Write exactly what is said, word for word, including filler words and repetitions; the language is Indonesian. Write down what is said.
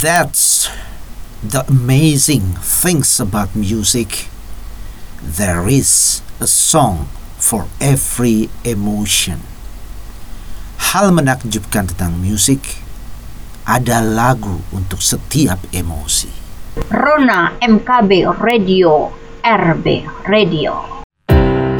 That's the amazing things about music. There is a song for every emotion. Hal menakjubkan tentang musik, ada lagu untuk setiap emosi. Rona M K B Radio, R B Radio.